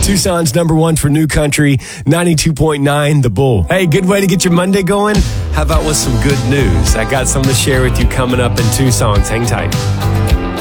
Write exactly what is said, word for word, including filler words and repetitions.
Tucson's number one for new country, ninety-two point nine The Bull. Hey, good way to get your Monday going? How about with some good news? I got something to share with you coming up in two songs. Hang tight.